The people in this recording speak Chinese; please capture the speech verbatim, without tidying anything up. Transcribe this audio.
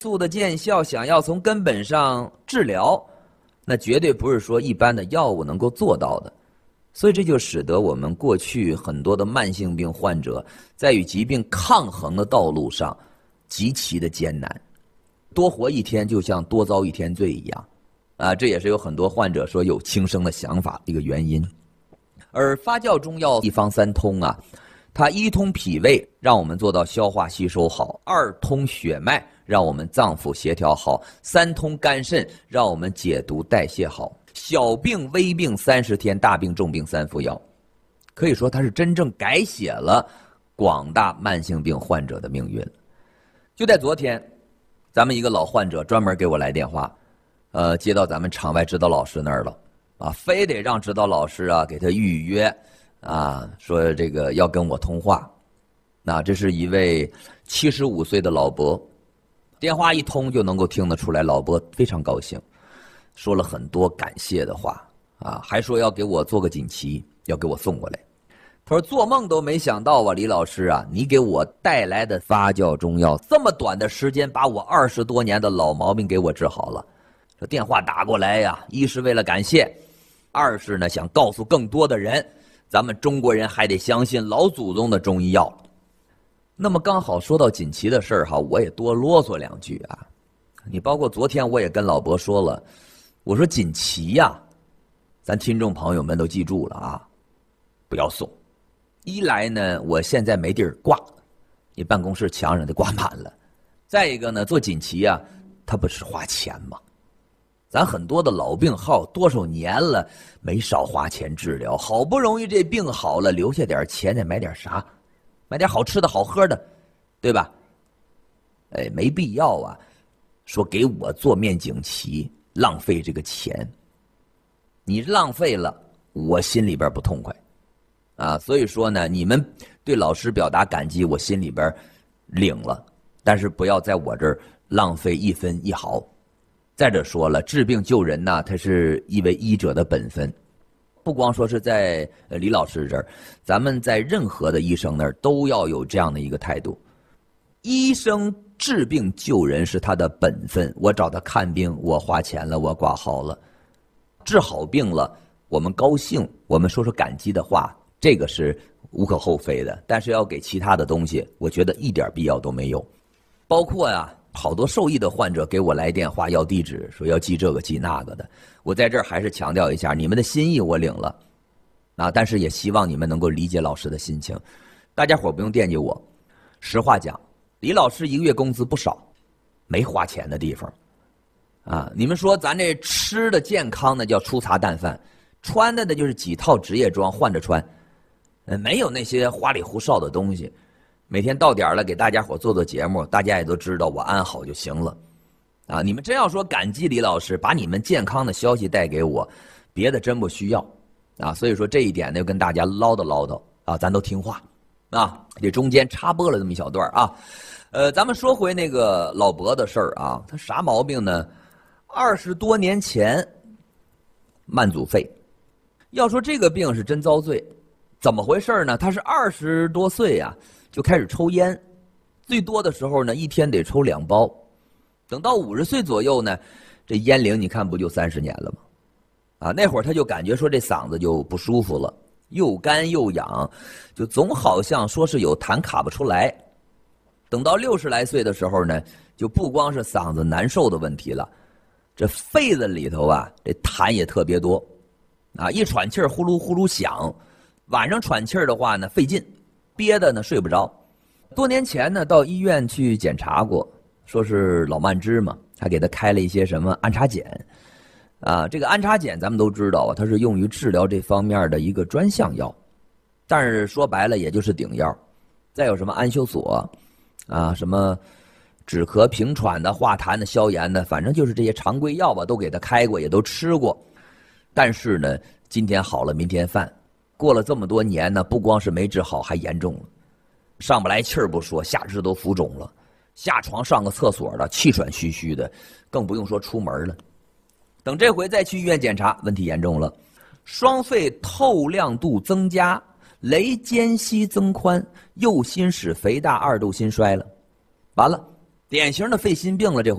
速的见效，想要从根本上治疗，那绝对不是说一般的药物能够做到的。所以这就使得我们过去很多的慢性病患者在与疾病抗衡的道路上极其的艰难，多活一天就像多遭一天罪一样啊，这也是有很多患者说有轻生的想法一个原因。而发酵中药一方三通啊，它一通脾胃，让我们做到消化吸收好；二通血脉，让我们脏腑协调好；三通肝肾，让我们解毒代谢好。小病微病三十天，大病重病三服药，可以说它是真正改写了广大慢性病患者的命运。就在昨天，咱们一个老患者专门给我来电话，呃，接到咱们场外指导老师那儿了，啊，非得让指导老师啊给他预约，啊，说这个要跟我通话。那这是一位七十五岁的老伯，电话一通就能够听得出来，老伯非常高兴。说了很多感谢的话啊，还说要给我做个锦旗，要给我送过来。他说做梦都没想到啊，李老师啊，你给我带来的发酵中药，这么短的时间把我二十多年的老毛病给我治好了。这电话打过来呀，一是为了感谢，二是呢想告诉更多的人，咱们中国人还得相信老祖宗的中医药。那么刚好说到锦旗的事儿哈，我也多啰嗦两句啊。你包括昨天我也跟老伯说了。我说锦旗呀，咱听众朋友们都记住了啊，不要送。一来呢，我现在没地儿挂，你办公室墙上都挂满了。再一个呢，做锦旗呀，它不是花钱吗？咱很多的老病号多少年了，没少花钱治疗，好不容易这病好了，留下点钱得买点啥？买点好吃的好喝的，对吧？哎，没必要啊，说给我做面锦旗。浪费这个钱，你浪费了，我心里边不痛快，啊，所以说呢，你们对老师表达感激，我心里边领了，但是不要在我这儿浪费一分一毫。再者说了，治病救人呐，它是一位医者的本分，不光说是在李老师这儿，咱们在任何的医生那儿都要有这样的一个态度。医生治病救人是他的本分，我找他看病，我花钱了，我挂号了，治好病了，我们高兴，我们说说感激的话，这个是无可厚非的。但是要给其他的东西，我觉得一点必要都没有。包括呀，好多受益的患者给我来电话要地址，说要寄这个寄那个的，我在这儿还是强调一下，你们的心意我领了啊，但是也希望你们能够理解老师的心情，大家伙不用惦记我。实话讲，李老师一个月工资不少，没花钱的地方啊！你们说咱这吃的健康的叫粗茶淡饭，穿的呢就是几套职业装换着穿，呃，没有那些花里胡哨的东西。每天到点了给大家伙做做节目，大家也都知道我安好就行了啊！你们真要说感激李老师把你们健康的消息带给我，别的真不需要啊！所以说这一点呢，就跟大家唠叨唠叨啊，咱都听话啊！这中间插播了这么一小段啊。呃，咱们说回那个老伯的事儿啊，他啥毛病呢？二十多年前慢阻肺。要说这个病是真遭罪，怎么回事呢？他是二十多岁啊就开始抽烟，最多的时候呢一天得抽两包，等到五十岁左右呢，这烟龄你看不就三十年了吗？啊，那会儿他就感觉说这嗓子就不舒服了，又干又痒，就总好像说是有痰卡不出来。等到六十来岁的时候呢，就不光是嗓子难受的问题了，这肺子里头啊，这痰也特别多，啊，一喘气儿呼噜呼噜响，晚上喘气儿的话呢费劲，憋的呢睡不着。多年前呢到医院去检查过，说是老慢支嘛，还给他开了一些什么安插碱，啊，这个安插碱咱们都知道啊，它是用于治疗这方面的一个专项药，但是说白了也就是顶药。再有什么安休索。啊，什么止咳平喘的、化痰的、消炎的，反正就是这些常规药吧，都给他开过，也都吃过。但是呢，今天好了，明天犯，过了这么多年呢，不光是没治好，还严重了，上不来气儿不说，下肢都浮肿了，下床上个厕所的气喘吁吁的，更不用说出门了。等这回再去医院检查，问题严重了，双肺透亮度增加，雷间隙增宽，右心室肥大，二度心衰了，完了，典型的肺心病了。这回